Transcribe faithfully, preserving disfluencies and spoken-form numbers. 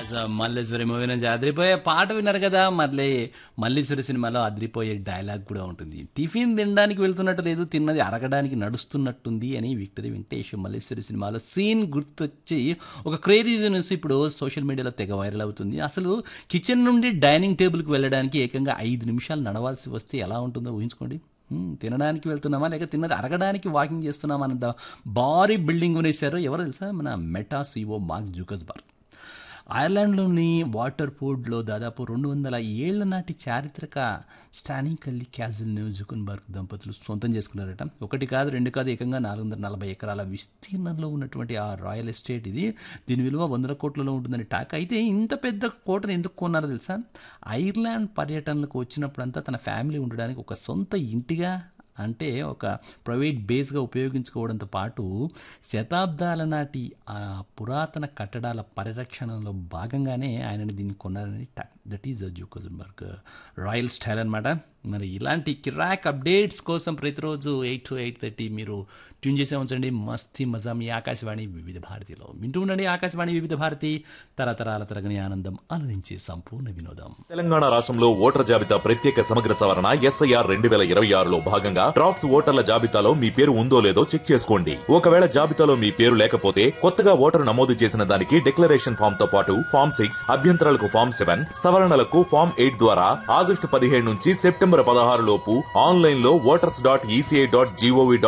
Malleswari movie నుంచి అదిరిపోయే పాట విన్నారు కదా. మళ్ళీ మల్లీశ్వరి సినిమాలో అదిరిపోయే డైలాగ్ కూడా ఉంటుంది. టిఫిన్ తినడానికి వెళ్తున్నట్టు లేదు, తిన్నది అరగడానికి నడుస్తున్నట్టుంది అని విక్టరీ వెంకటేష్ మల్లీశ్వరి సినిమాలో సీన్ గుర్తొచ్చి ఒక క్రేజీ న్యూస్ ఇప్పుడు సోషల్ మీడియాలో తెగ వైరల్ అవుతుంది. అసలు కిచెన్ నుండి డైనింగ్ టేబుల్కి వెళ్ళడానికి ఏకంగా ఐదు నిమిషాలు నడవాల్సి వస్తే ఎలా ఉంటుందో ఊహించుకోండి. తినడానికి వెళ్తున్నామా లేక తిన్నది అరగడానికి వాకింగ్ చేస్తున్నామా అన్నంత భారీ బిల్డింగ్ కొనేశారు. ఎవరో తెలుసా? మన meta CO mark Zuckerberg. ఐర్లాండ్లోని water ఫోర్డ్లో దాదాపు రెండు వందల ఏళ్ల నాటి చారిత్రక స్టానింగ్ కల్లి క్యాజిల్ను జుకర్బర్గ్ దంపతులు సొంతం చేసుకున్నారట. ఒకటి కాదు రెండు కాదు ఏకంగా నాలుగు వందల నలభై ఎకరాల విస్తీర్ణంలో ఉన్నటువంటి ఆ రాయల్ ఎస్టేట్ ఇది. దీని విలువ వందల కోట్లలో ఉంటుందని టాక్. అయితే ఇంత పెద్ద కోటను ఎందుకు కొన్నారో తెలుసా? ఐర్లాండ్ పర్యటనలకు వచ్చినప్పుడంతా తన ఫ్యామిలీ ఉండడానికి ఒక సొంత ఇంటిగా, అంటే ఒక ప్రైవేట్ బేస్గా ఉపయోగించుకోవడంతో పాటు శతాబ్దాల నాటి ఆ పురాతన కట్టడాల పరిరక్షణలో భాగంగానే ఆయనని దీన్ని కొన్నారని talk. That is Zuckerberg royal style అనమాట. మరి ఇలాంటి కిరాక్ అప్డేట్స్ కోసం ప్రతిరోజు ఎయిట్ టు ఎయిట్ థర్టీ మీరు ట్యూన్ చేసే ఉంచండి మస్తీ మజా మీ ఆకాశవాణి వివిధ భారతిలో. వింటూ ఉండండి ఆకాశవాణి వివిధ భారతి, తరతరాల తరగని ఆనందం, అలరించే సంపూర్ణ వినోదం. తెలంగాణ రాష్ట్రంలో ఓటర్ జాబితా ప్రత్యేక సమగ్ర సవరణ ఎస్ఐఆర్ రెండు వేల ఇరవై ఆరులో భాగంగా డ్రాఫ్ట్స్ ఓటర్ల జాబితాలో మీ పేరు ఉందో లేదో చెక్ చేసుకోండి. ఒకవేళ జాబితాలో మీ పేరు లేకపోతే కొత్తగా ఓటరు నమోదు చేసిన దానికి డిక్లరేషన్ ఫామ్ తో పాటు ఫామ్ సిక్స్, అభ్యంతరాలకు ఫామ్ సెవెన్, సవరణలకు ఫామ్ ఎయిట్ ద్వారా ఆగస్టు పదిహేడు నుంచి సెప్టెంబర్ పదహారు లోపు ఆన్లైన్ లో voters dot ECI dot GOV